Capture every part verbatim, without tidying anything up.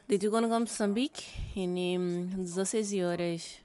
de Tigonga, Moçambique, em dezesseis horas.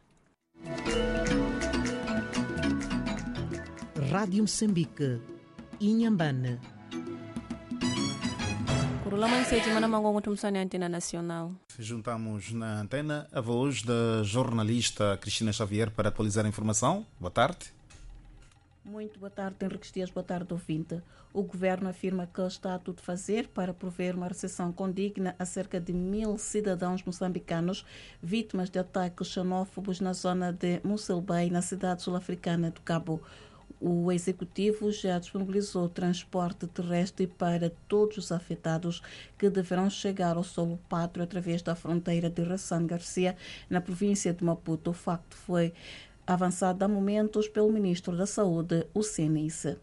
Rádio Moçambique, Inhambane. Curulama em semana mangongo tumsani antena nacional. Juntamos na antena a voz da jornalista Cristina Xavier para atualizar a informação. Boa tarde. Muito boa tarde, Henrique Dias. Boa tarde, ouvinte. O governo afirma que está a tudo fazer para prover uma recepção condigna a cerca de mil cidadãos moçambicanos vítimas de ataques xenófobos na zona de Mossel Bay, na cidade sul-africana do Cabo. O executivo já disponibilizou transporte terrestre para todos os afetados que deverão chegar ao solo pátrio através da fronteira de Ração Garcia, na província de Maputo. O facto foi avançado há momentos pelo Ministro da Saúde, o Cenice.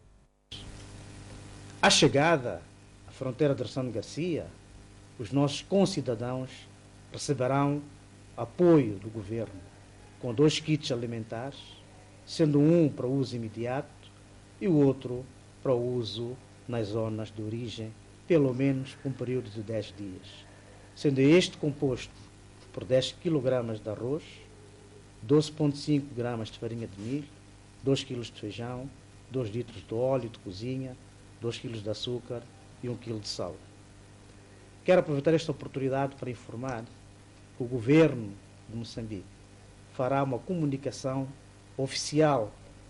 À chegada à fronteira de Ração Garcia, os nossos concidadãos receberão apoio do governo com dois kits alimentares, sendo um para uso imediato e o outro para uso nas zonas de origem, pelo menos por um período de dez dias. Sendo este composto por dez quilogramas de arroz, doze vírgula cinco gramas de farinha de milho, dois quilos de feijão, dois litros de óleo de cozinha, dois quilos de açúcar e um quilo de sal. Quero aproveitar esta oportunidade para informar que o governo de Moçambique fará uma comunicação oficial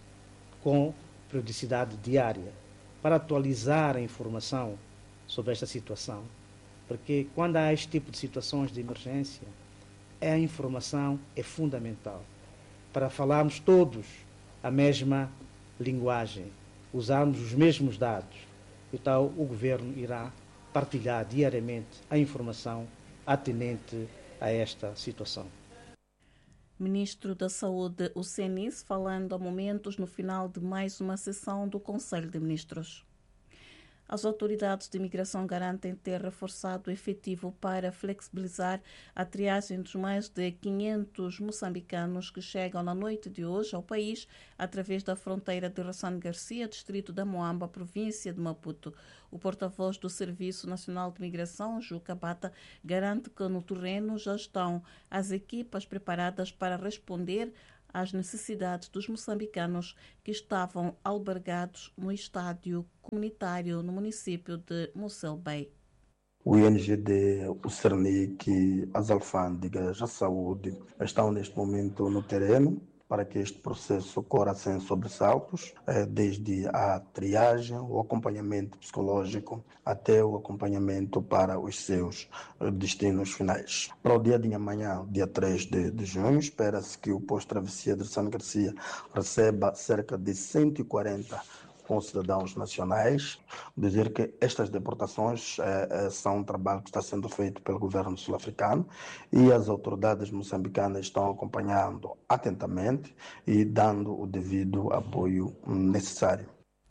com periodicidade diária para atualizar a informação sobre esta situação, porque quando há este tipo de situações de emergência, a informação é fundamental para falarmos todos a mesma linguagem, usarmos os mesmos dados. Então, o governo irá partilhar diariamente a informação atinente a esta situação. Ministro da Saúde, o Cenice, falando a momentos no final de mais uma sessão do Conselho de Ministros. As autoridades de imigração garantem ter reforçado o efetivo para flexibilizar a triagem dos mais de quinhentos moçambicanos que chegam na noite de hoje ao país através da fronteira de Ração Garcia, distrito da Moamba, província de Maputo. O porta-voz do Serviço Nacional de Imigração, Juca Bata, garante que no terreno já estão as equipas preparadas para responder às necessidades dos moçambicanos que estavam albergados no estádio comunitário no município de Mossel Bay. O I N G D, o Cernic, as alfândegas, a saúde estão neste momento no terreno para que este processo ocorra sem sobressaltos, desde a triagem, o acompanhamento psicológico até o acompanhamento para os seus destinos finais. Para o dia de amanhã, dia três de junho, espera-se que o posto Travessia de Ração Garcia receba cerca de cento e quarenta com cidadãos nacionais. Dizer que estas deportações eh, são um trabalho que está sendo feito pelo governo sul-africano e as autoridades moçambicanas estão acompanhando atentamente e dando o devido apoio necessário.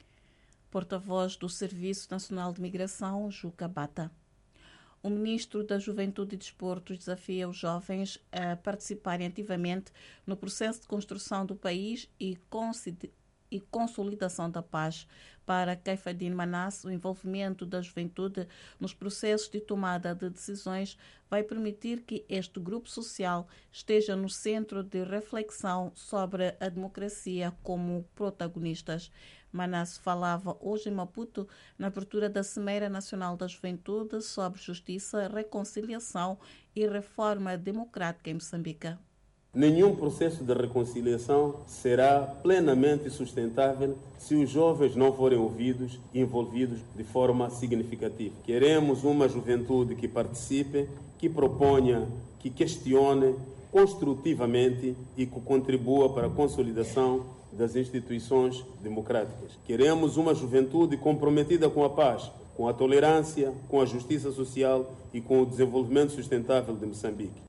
Porta-voz do Serviço Nacional de Migração, Juca Bata. O Ministro da Juventude e Desportos desafia os jovens a participarem ativamente no processo de construção do país e considerar e consolidação da paz. Para Caifadine Manasse, o envolvimento da juventude nos processos de tomada de decisões vai permitir que este grupo social esteja no centro de reflexão sobre a democracia como protagonistas. Manasse falava hoje em Maputo na abertura da Cimeira Nacional da Juventude sobre Justiça, Reconciliação e Reforma Democrática em Moçambique. Nenhum processo de reconciliação será plenamente sustentável se os jovens não forem ouvidos e envolvidos de forma significativa. Queremos uma juventude que participe, que proponha, que questione construtivamente e que contribua para a consolidação das instituições democráticas. Queremos uma juventude comprometida com a paz, com a tolerância, com a justiça social e com o desenvolvimento sustentável de Moçambique.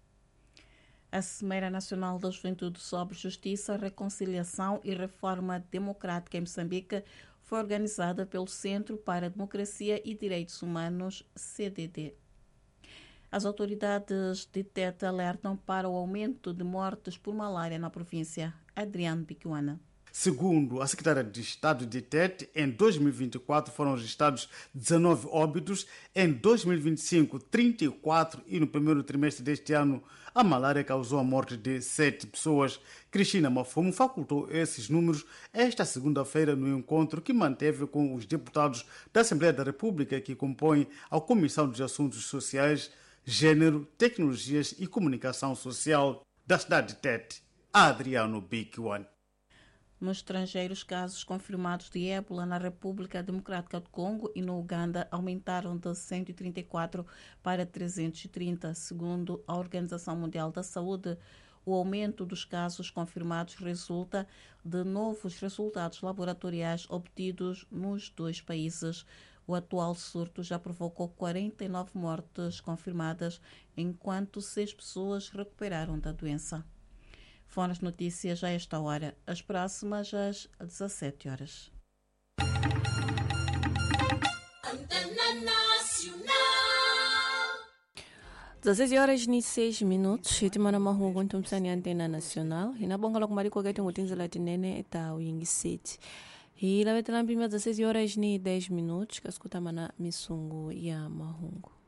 A Cimeira Nacional da Juventude sobre Justiça, Reconciliação e Reforma Democrática em Moçambique foi organizada pelo Centro para a Democracia e Direitos Humanos, C D D. As autoridades de Tete alertam para o aumento de mortes por malária na província. Adriano Bicuana. Segundo a secretária de Estado de Tete, em dois mil e vinte e quatro foram registrados dezanove óbitos, em dois mil e vinte e cinco, trinta e quatro e no primeiro trimestre deste ano a malária causou a morte de sete pessoas. Cristina Mafumo facultou esses números esta segunda-feira no encontro que manteve com os deputados da Assembleia da República que compõem a Comissão dos Assuntos Sociais, Gênero, Tecnologias e Comunicação Social da cidade de Tete. Adriano Bikiwan. No estrangeiro, os casos confirmados de ébola na República Democrática do Congo e no Uganda aumentaram de cento e trinta e quatro para trezentos e trinta. Segundo a Organização Mundial da Saúde, o aumento dos casos confirmados resulta de novos resultados laboratoriais obtidos nos dois países. O atual surto já provocou quarenta e nove mortes confirmadas, enquanto seis pessoas recuperaram da doença. Foram as notícias a esta hora. As próximas às dezassete horas. dezesseis horas e seis minutos. Itimana mahungu ntumsani Antena Nacional. Inabonga la kumari kwa gati ngutinzi la tinene eta uyingi seti. Hila vetelampi dezesseis horas e dez minutos. Kaskuta mana misungu ya mahungu.